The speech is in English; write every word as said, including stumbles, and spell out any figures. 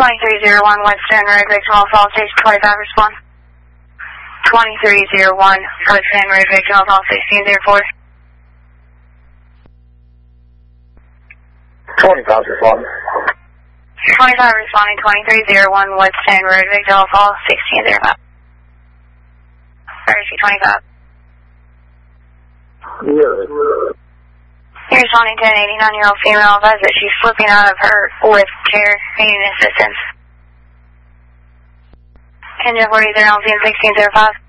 twenty-three zero one Western Road, victim of all station twenty-five, respond. twenty-three zero one Western Road, victim of all sixteen zero four. twenty-five, respond. twenty-five responding, twenty-three zero one Western Road, victim of all sixteen zero five. Emergency twenty-five. Yeah. You're responding to an eighty-nine-year-old female advised that she's slipping out of her lift chair, needing assistance. Engine forty-three on sixteen zero five.